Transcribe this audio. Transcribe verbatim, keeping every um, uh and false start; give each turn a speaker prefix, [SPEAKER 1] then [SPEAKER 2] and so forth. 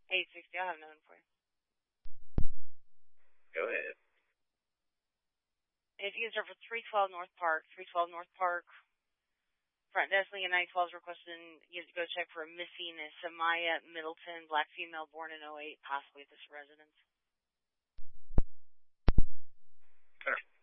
[SPEAKER 1] eight sixty, I'll have another one for you.
[SPEAKER 2] Go ahead.
[SPEAKER 1] If you can start for three twelve North Park, three twelve North Park, front desk Lincoln nine twelve is requesting you to go check for a missing Samaya Middleton, black female, born in oh eight, possibly at this residence.
[SPEAKER 2] Sure.